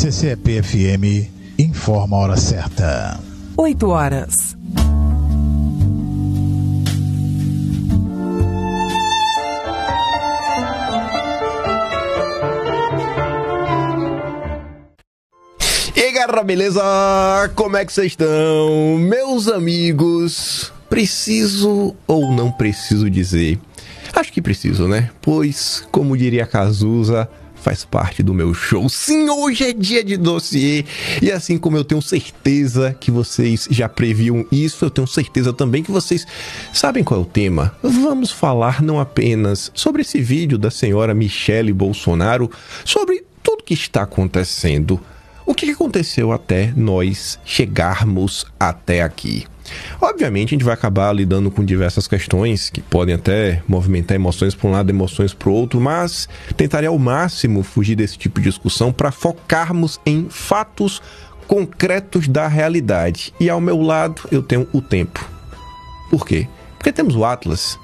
CCEP-FM informa a hora certa. 8 horas. E aí, galera, beleza? Como é que vocês estão? Meus amigos, preciso ou não preciso dizer? Acho que preciso, né? Pois, como diria Cazuza, faz parte do meu show. Sim, hoje é dia de dossiê. E assim como eu tenho certeza que vocês já previam isso, eu tenho certeza também que vocês sabem qual é o tema. Vamos falar não apenas sobre esse vídeo da senhora Michele Bolsonaro, sobre tudo que está acontecendo. O que aconteceu até nós chegarmos até aqui? Obviamente, a gente vai acabar lidando com diversas questões que podem até movimentar emoções para um lado, emoções para o outro, mas tentarei ao máximo fugir desse tipo de discussão para focarmos em fatos concretos da realidade. E ao meu lado, eu tenho o tempo. Por quê? Porque temos o Atlas.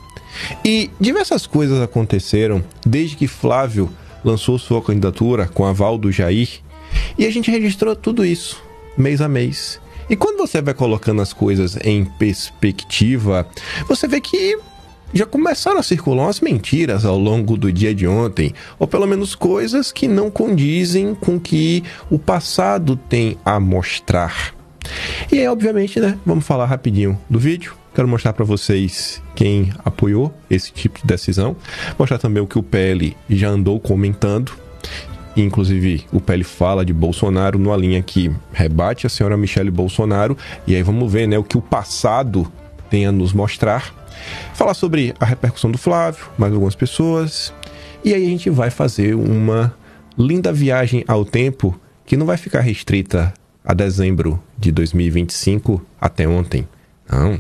E diversas coisas aconteceram desde que Flávio lançou sua candidatura com aval do Jair. E a gente registrou tudo isso, mês a mês. E quando você vai colocando as coisas em perspectiva, você vê que já começaram a circular umas mentiras ao longo do dia de ontem, ou pelo menos coisas que não condizem com o que o passado tem a mostrar. E aí, obviamente, né, vamos falar rapidinho do vídeo. Quero mostrar para vocês quem apoiou esse tipo de decisão, mostrar também o que o PL já andou comentando. Inclusive, o PL fala de Bolsonaro numa linha que rebate a senhora Michele Bolsonaro. E aí vamos ver, né, o que o passado tem a nos mostrar. Falar sobre a repercussão do Flávio, mais algumas pessoas. E aí a gente vai fazer uma linda viagem ao tempo que não vai ficar restrita a dezembro de 2025 até ontem. Não.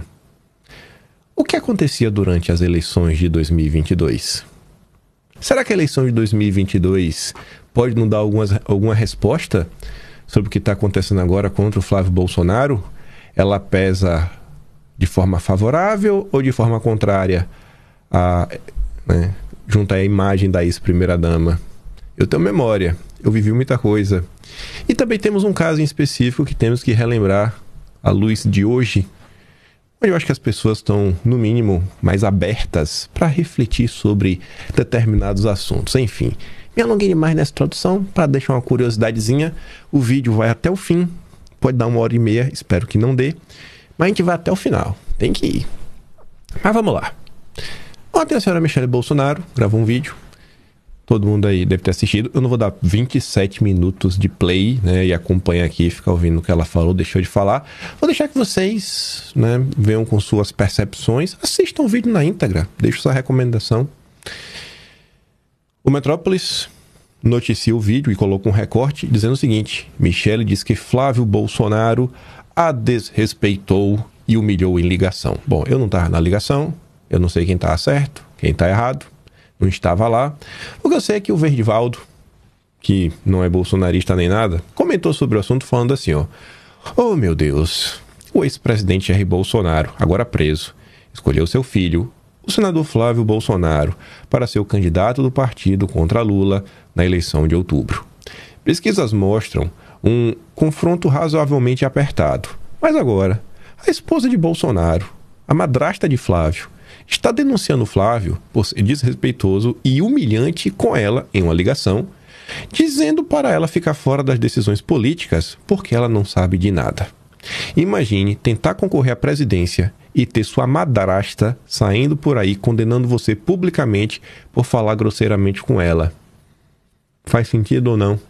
O que acontecia durante as eleições de 2022? Será que a eleição de 2022 pode nos dar alguma resposta sobre o que está acontecendo agora contra o Flávio Bolsonaro? Ela pesa de forma favorável ou de forma contrária junto à imagem da ex-primeira-dama? Eu tenho memória, eu vivi muita coisa. E também temos um caso em específico que temos que relembrar à luz de hoje. Eu acho que as pessoas estão, no mínimo, mais abertas para refletir sobre determinados assuntos. Enfim, me alonguei demais nessa introdução para deixar uma curiosidadezinha. O vídeo vai até o fim, pode dar 1h30, espero que não dê. Mas a gente vai até o final, tem que ir. Mas vamos lá. Ontem a senhora Michele Bolsonaro gravou um vídeo. Todo mundo aí deve ter assistido. Eu não vou dar 27 minutos de play, né, e acompanhar aqui, ficar ouvindo o que ela falou, deixou de falar. Vou deixar que vocês, né, venham com suas percepções. Assistam o vídeo na íntegra. Deixo sua recomendação. O Metrópolis noticia o vídeo e colocou um recorte dizendo o seguinte: Michele diz que Flávio Bolsonaro a desrespeitou e humilhou em ligação. Bom, eu não estava na ligação, eu não sei quem está certo, quem está errado. Não estava lá. O que eu sei é que o Verdivaldo, que não é bolsonarista nem nada, comentou sobre o assunto falando assim, ó: oh, meu Deus, o ex-presidente Jair Bolsonaro, agora preso, escolheu seu filho, o senador Flávio Bolsonaro, para ser o candidato do partido contra Lula na eleição de outubro. Pesquisas mostram um confronto razoavelmente apertado. Mas agora, a esposa de Bolsonaro, a madrasta de Flávio, está denunciando Flávio por ser desrespeitoso e humilhante com ela em uma ligação, dizendo para ela ficar fora das decisões políticas porque ela não sabe de nada. Imagine tentar concorrer à presidência e ter sua madrasta saindo por aí condenando você publicamente por falar grosseiramente com ela. Faz sentido ou não?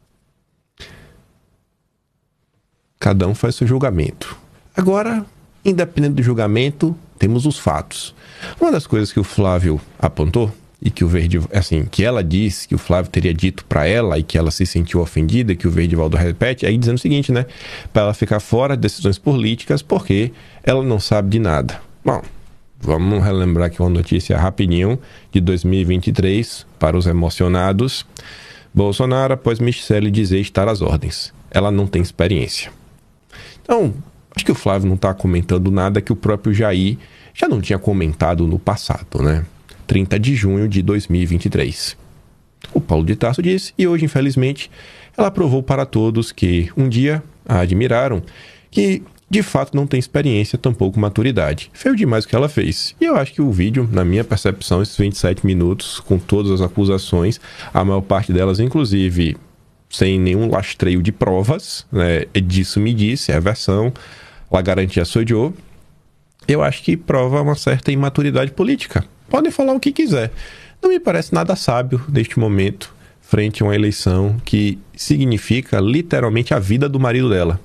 Cada um faz seu julgamento. Agora, independente do julgamento, temos os fatos. Uma das coisas que o Flávio apontou e que o que ela disse que o Flávio teria dito para ela e que ela se sentiu ofendida, que o Verdivaldo repete, aí dizendo o seguinte, né? Para ela ficar fora de decisões políticas porque ela não sabe de nada. Bom, vamos relembrar aqui uma notícia rapidinho de 2023 para os emocionados. Bolsonaro, após Michele dizer estar às ordens. Ela não tem experiência. Então, acho que o Flávio não está comentando nada que o próprio Jair já não tinha comentado no passado, né? 30 de junho de 2023. O Paulo de Tarso disse, e hoje, infelizmente, ela provou para todos que um dia a admiraram, que de fato não tem experiência, tampouco maturidade. Feio demais o que ela fez. E eu acho que o vídeo, na minha percepção, esses 27 minutos, com todas as acusações, a maior parte delas, inclusive, sem nenhum lastreio de provas, né? Disso me disse, é a versão, la garantia sou eu. Eu acho que prova uma certa imaturidade política. Podem falar o que quiser. Não me parece nada sábio neste momento, frente a uma eleição que significa literalmente a vida do marido dela.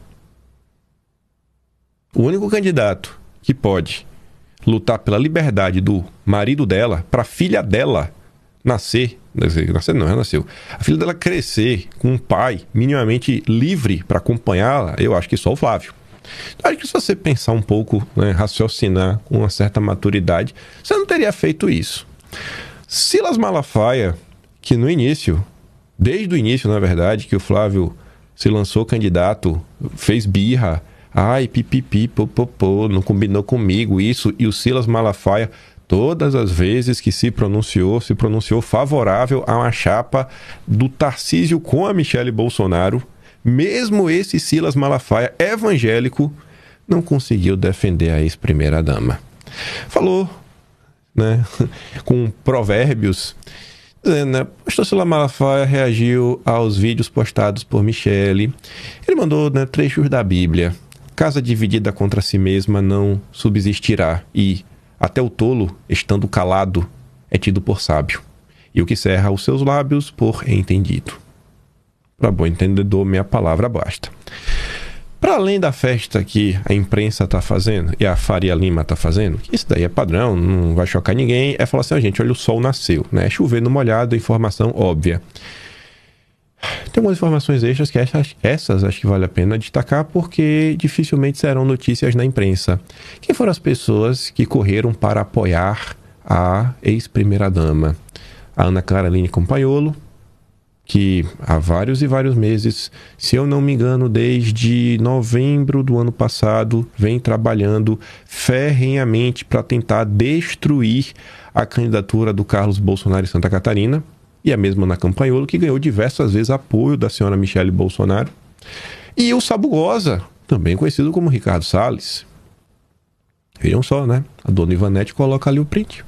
O único candidato que pode lutar pela liberdade do marido dela, para a filha dela nascer não, ela nasceu. A filha dela crescer com um pai minimamente livre para acompanhá-la, eu acho que só o Flávio. Eu acho que se você pensar um pouco, né, raciocinar com uma certa maturidade, você não teria feito isso. Silas Malafaia, que no início, desde o início, na verdade, que o Flávio se lançou candidato, fez birra, ai, pipipi, popopô, não combinou comigo isso, e o Silas Malafaia, todas as vezes que se pronunciou favorável a uma chapa do Tarcísio com a Michele Bolsonaro. Mesmo esse Silas Malafaia, evangélico, não conseguiu defender a ex-primeira-dama. Falou, né, com provérbios, dizendo, né, o pastor Silas Malafaia reagiu aos vídeos postados por Michele. Ele mandou, né, trechos da Bíblia. Casa dividida contra si mesma não subsistirá, e até o tolo, estando calado, é tido por sábio, e o que cerra os seus lábios por entendido. Para bom entendedor, minha palavra basta. Para além da festa que a imprensa está fazendo e a Faria Lima está fazendo, que isso daí é padrão, não vai chocar ninguém, é falar assim, gente, olha, o sol nasceu, né? Chover no molhado, informação óbvia. Tem algumas informações extras que essas acho que vale a pena destacar, porque dificilmente serão notícias na imprensa. Quem foram as pessoas que correram para apoiar a ex-primeira-dama? A Ana Caraline Campagnolo, que há vários e vários meses, se eu não me engano, desde novembro do ano passado, vem trabalhando ferrenhamente para tentar destruir a candidatura do Carlos Bolsonaro em Santa Catarina, e a mesma Ana Campagnolo, que ganhou diversas vezes apoio da senhora Michele Bolsonaro, e o Sabugosa, também conhecido como Ricardo Salles. Vejam só, né? A dona Ivanete coloca ali o print.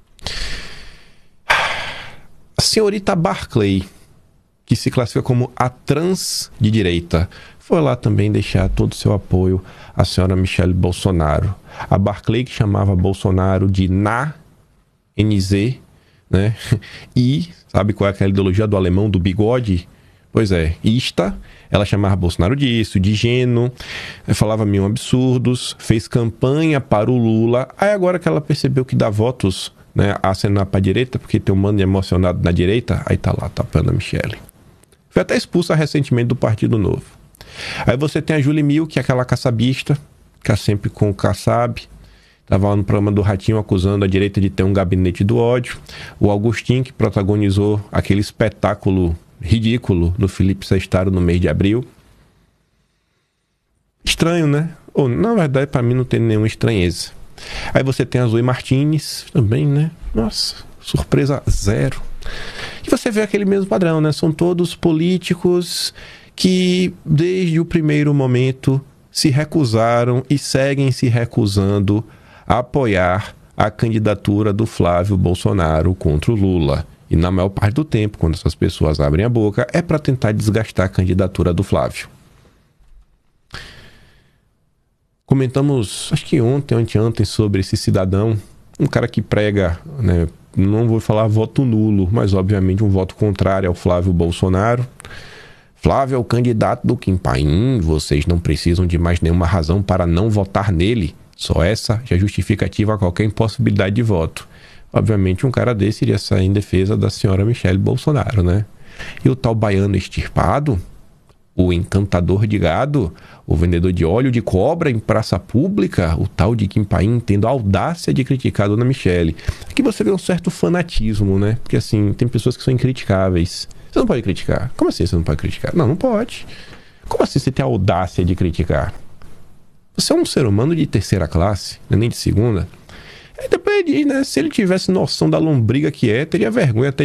A senhorita Barclay, que se classifica como a trans de direita, foi lá também deixar todo o seu apoio à senhora Michele Bolsonaro. A Barclay, que chamava Bolsonaro de NZ, né? E sabe qual é aquela ideologia do alemão do bigode? Pois é, ela chamava Bolsonaro disso, de gênio, falava mil absurdos, fez campanha para o Lula. Aí agora que ela percebeu que dá votos, né, a acenar para a direita, porque tem um mano emocionado na direita, aí tá lá, tapando a Michele. Foi até expulsa recentemente do Partido Novo. Aí você tem a Julie Mil, que é aquela caçabista, que é sempre com o Kassab. Estava lá no programa do Ratinho acusando a direita de ter um gabinete do ódio. O Augustin, que protagonizou aquele espetáculo ridículo do Felipe Sestaro no mês de abril. Estranho, né? Ou, na verdade, para mim não tem nenhuma estranheza. Aí você tem a Zoe Martins também, né? Nossa, surpresa zero. E você vê aquele mesmo padrão, né? São todos políticos que, desde o primeiro momento, se recusaram e seguem se recusando a apoiar a candidatura do Flávio Bolsonaro contra o Lula. E na maior parte do tempo, quando essas pessoas abrem a boca, é para tentar desgastar a candidatura do Flávio. Comentamos, acho que ontem ou anteontem, sobre esse cidadão, um cara que prega, né, não vou falar voto nulo, mas obviamente um voto contrário ao Flávio Bolsonaro. Flávio é o candidato do Kim Paim, vocês não precisam de mais nenhuma razão para não votar nele. Só essa já justificativa qualquer impossibilidade de voto. Obviamente um cara desse iria sair em defesa da senhora Michele Bolsonaro, né? E o tal baiano extirpado, o encantador de gado, o vendedor de óleo de cobra em praça pública, o tal de Kim Paim, tendo a audácia de criticar a dona Michele. Aqui você vê um certo fanatismo, né? Porque assim, tem pessoas que são incriticáveis. Você não pode criticar. Como assim você não pode criticar? Não, não pode. Como assim você tem a audácia de criticar? Você é um ser humano de terceira classe, nem de segunda. Aí depois ele diz, né? Se ele tivesse noção da lombriga que é, teria vergonha até